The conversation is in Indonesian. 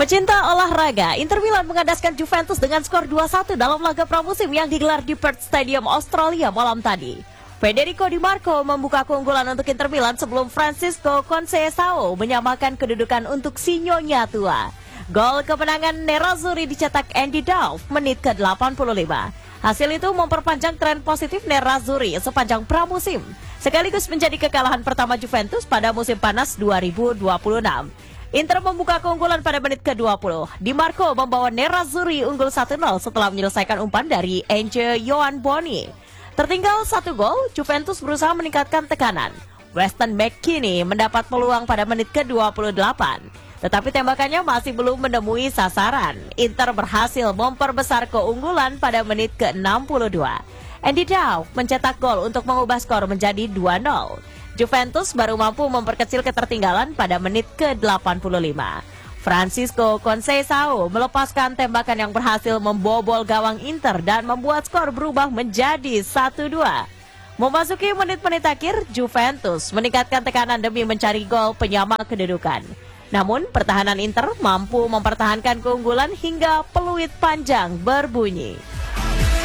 Pecinta olahraga, Inter Milan mengandaskan Juventus dengan skor 2-1 dalam laga pramusim yang digelar di Perth Stadium, Australia malam tadi. Federico Di Marco membuka keunggulan untuk Inter Milan sebelum Francisco Conceição menyamakan kedudukan untuk si Nyonya tua. Gol kemenangan Nerazzurri dicetak Andy Delft menit ke-85. Hasil itu memperpanjang tren positif Nerazzurri sepanjang pramusim, sekaligus menjadi kekalahan pertama Juventus pada musim panas 2026. Inter membuka keunggulan pada menit ke-20. Di Marco membawa Nerazzurri unggul 1-0 setelah menyelesaikan umpan dari Enge Yohan Boni. Tertinggal 1 gol, Juventus berusaha meningkatkan tekanan. Weston McKennie mendapat peluang pada menit ke-28. Tetapi tembakannya masih belum menemui sasaran. Inter berhasil memperbesar keunggulan pada menit ke-62. Andy Delft mencetak gol untuk mengubah skor menjadi 2-0. Juventus baru mampu memperkecil ketertinggalan pada menit ke-85. Francisco Conceição melepaskan tembakan yang berhasil membobol gawang Inter dan membuat skor berubah menjadi 1-2. Memasuki menit-menit akhir, Juventus meningkatkan tekanan demi mencari gol penyama kedudukan. Namun, pertahanan Inter mampu mempertahankan keunggulan hingga peluit panjang berbunyi.